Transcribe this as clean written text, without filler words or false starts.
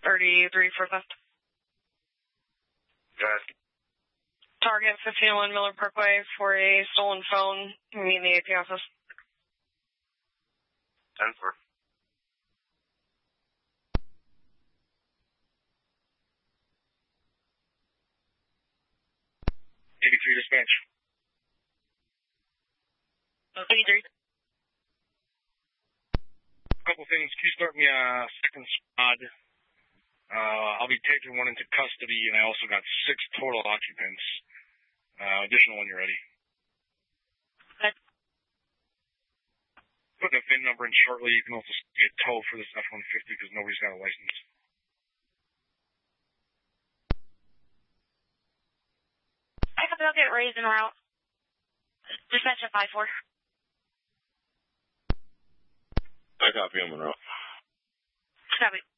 33 for theft. Got it. Target 1501 Miller Parkway for a stolen phone. Meet in the AP office. 10-4. 83 dispatch. 83. Couple things. Can you start me a second squad? I'll be taking one into custody, and I also got 6 total occupants. Additional when you're ready. Okay. Putting a VIN number in shortly. You can also get tow for this F-150 because nobody's got a license. I copy, I'll get raised en route. Dispatch at 5-4. I copy, I'm en route. Copy.